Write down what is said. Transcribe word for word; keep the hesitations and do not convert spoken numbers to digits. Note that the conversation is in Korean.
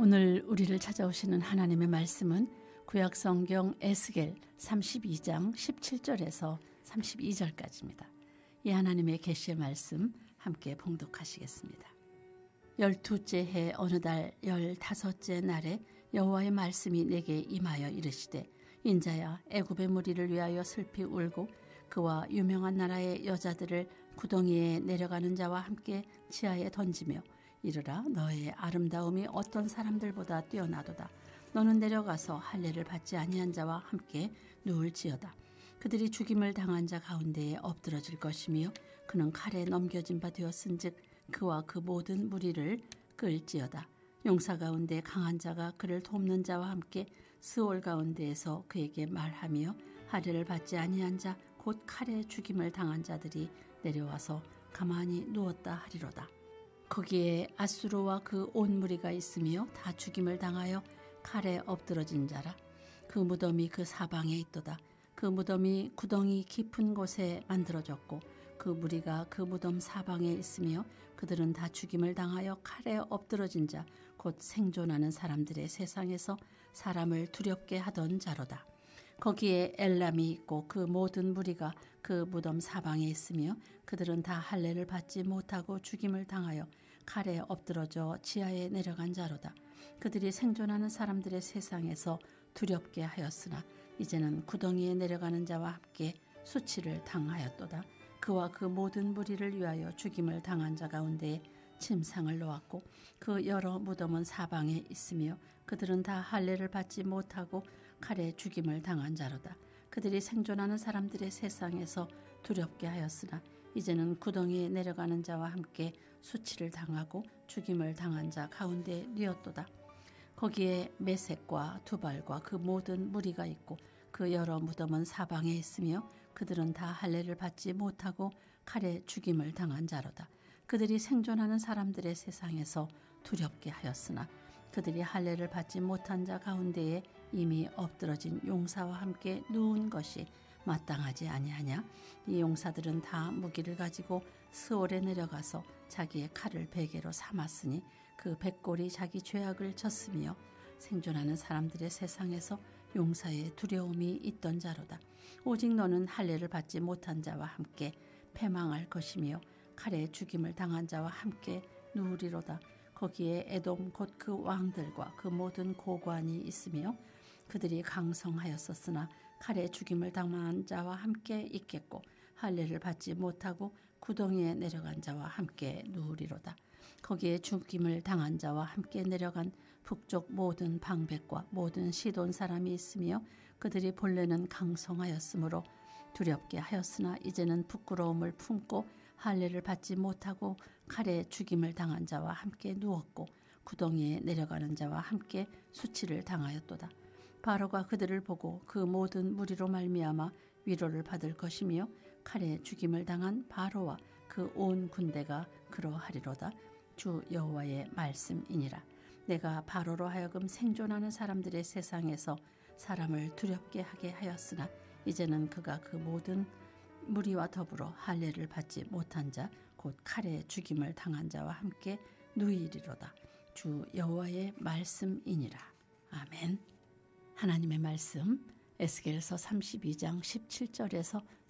오늘 우리를 찾아오시는 하나님의 말씀은 구약성경 에스겔 삼십이 장 십칠 절에서 삼십이 절까지입니다. 이 하나님의 계시의 말씀 함께 봉독하시겠습니다. 열두째 해 어느 달 열다섯째 날에 여호와의 말씀이 내게 임하여 이르시되, 인자야, 애굽의 무리를 위하여 슬피 울고 그와 유명한 나라의 여자들을 구덩이에 내려가는 자와 함께 지하에 던지며 이르라, 너의 아름다움이 어떤 사람들보다 뛰어나도다. 너는 내려가서 할례를 받지 아니한 자와 함께 누울지어다. 그들이 죽임을 당한 자 가운데에 엎드러질 것이며 그는 칼에 넘겨진 바 되었은즉 그와 그 모든 무리를 끌지어다. 용사 가운데 강한 자가 그를 돕는 자와 함께 스올 가운데에서 그에게 말하며 할례를 받지 아니한 자 곧 칼에 죽임을 당한 자들이 내려와서 가만히 누웠다 하리로다. 거기에 아수르와 그 온 무리가 있으며 다 죽임을 당하여 칼에 엎드러진 자라. 그 무덤이 그 사방에 있도다. 그 무덤이 구덩이 깊은 곳에 만들어졌고 그 무리가 그 무덤 사방에 있으며 그들은 다 죽임을 당하여 칼에 엎드러진 자 곧 생존하는 사람들의 세상에서 사람을 두렵게 하던 자로다. 거기에 엘람이 있고 그 모든 무리가 그 무덤 사방에 있으며 그들은 다 할례를 받지 못하고 죽임을 당하여 칼에 엎드러져 지하에 내려간 자로다. 그들이 생존하는 사람들의 세상에서 두렵게 하였으나 이제는 구덩이에 내려가는 자와 함께 수치를 당하였도다. 그와 그 모든 무리를 위하여 죽임을 당한 자 가운데에 침상을 놓았고 그 여러 무덤은 사방에 있으며 그들은 다 할례를 받지 못하고 칼에 죽임을 당한 자로다. 그들이 생존하는 사람들의 세상에서 두렵게 하였으나 이제는 구덩이에 내려가는 자와 함께 수치를 당하고 죽임을 당한 자 가운데에 뉘었도다. 거기에 메섹과 두발과 그 모든 무리가 있고 그 여러 무덤은 사방에 있으며 그들은 다 할례를 받지 못하고 칼에 죽임을 당한 자로다. 그들이 생존하는 사람들의 세상에서 두렵게 하였으나 그들이 할례를 받지 못한 자 가운데에 이미 엎드러진 용사와 함께 누운 것이 마땅하지 아니하냐? 이 용사들은 다 무기를 가지고 스올에 내려가서 자기의 칼을 베개로 삼았으니 그 백골이 자기 죄악을 졌으며 생존하는 사람들의 세상에서 용사의 두려움이 있던 자로다. 오직 너는 할례를 받지 못한 자와 함께 패망할 것이며 칼에 죽임을 당한 자와 함께 누우리로다. 거기에 에돔 곧 그 왕들과 그 모든 고관이 있으며 그들이 강성하였었으나 칼에 죽임을 당한 자와 함께 있겠고 할례를 받지 못하고 구덩이에 내려간 자와 함께 누우리로다. 거기에 죽임을 당한 자와 함께 내려간 북쪽 모든 방백과 모든 시돈 사람이 있으며 그들이 본래는 강성하였으므로 두렵게 하였으나 이제는 부끄러움을 품고 할례를 받지 못하고 칼에 죽임을 당한 자와 함께 누웠고 구덩이에 내려가는 자와 함께 수치를 당하였도다. 바로가 그들을 보고 그 모든 무리로 말미암아 위로를 받을 것이며 칼에 죽임을 당한 바로와 그 온 군대가 그러하리로다. 주 여호와의 말씀이니라. 내가 바로로 하여금 생존하는 사람들의 세상에서 사람을 두렵게 하게 하였으나 이제는 그가 그 모든 무리와 더불어 할례를 받지 못한 자 곧 칼에 죽임을 당한 자와 함께 누이리로다. 주 여호와의 말씀이니라. 아멘. 하나님의 말씀 에스겔서 삼십이 장 십칠 절에서